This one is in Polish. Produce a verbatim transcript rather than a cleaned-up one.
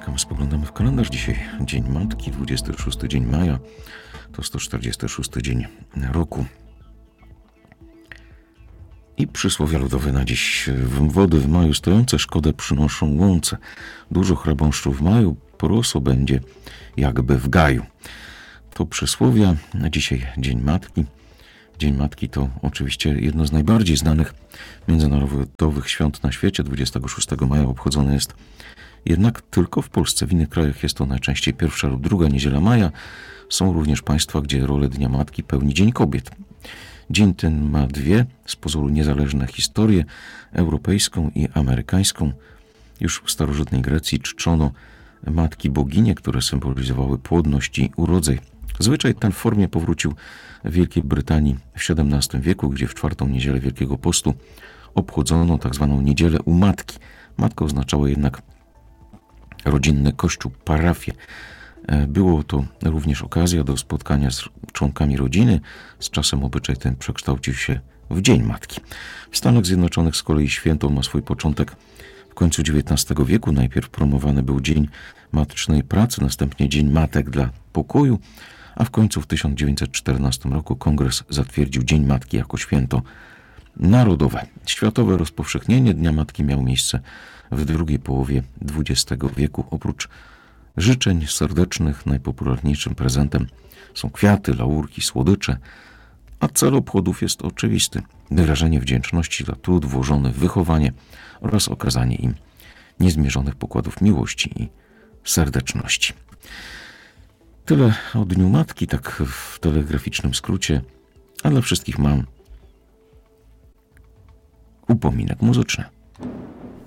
czekamy, spoglądamy w kalendarz. Dzisiaj Dzień Matki, dwudziesty szósty dzień maja, to sto czterdziesty szósty dzień roku. I przysłowia ludowe na dziś. Wody w maju stojące szkodę przynoszą łące. Dużo chrabąszczu w maju, porosło będzie jakby w gaju. To przysłowia. Na dzisiaj Dzień Matki. Dzień Matki to oczywiście jedno z najbardziej znanych międzynarodowych świąt na świecie. dwudziestego szóstego maja obchodzone jest jednak tylko w Polsce. W innych krajach jest to najczęściej pierwsza lub druga niedziela maja. Są również państwa, gdzie rolę Dnia Matki pełni Dzień Kobiet. Dzień ten ma dwie z pozoru niezależne historie, europejską i amerykańską. Już w starożytnej Grecji czczono matki boginie, które symbolizowały płodność i urodzaj. Zwyczaj ten w formie powrócił w Wielkiej Brytanii w siedemnastym wieku, gdzie w czwartą niedzielę Wielkiego Postu obchodzono tzw. niedzielę u matki. Matka oznaczała jednak rodzinny kościół, parafię. Było to również okazja do spotkania z członkami rodziny. Z czasem obyczaj ten przekształcił się w Dzień Matki. W Stanach Zjednoczonych z kolei święto ma swój początek w końcu dziewiętnastego wieku. Najpierw promowany był Dzień Matecznej Pracy, następnie Dzień Matek dla Pokoju, a w końcu w tysiąc dziewięćset czternastym roku Kongres zatwierdził Dzień Matki jako święto narodowe. Światowe rozpowszechnienie Dnia Matki miało miejsce w drugiej połowie dwudziestego wieku. Oprócz życzeń serdecznych najpopularniejszym prezentem są kwiaty, laurki, słodycze, a cel obchodów jest oczywisty. Wyrażenie wdzięczności za trud włożony w wychowanie oraz okazanie im niezmierzonych pokładów miłości i serdeczności. Tyle o Dniu Matki, tak w telegraficznym skrócie, a dla wszystkich mam upominek muzyczny.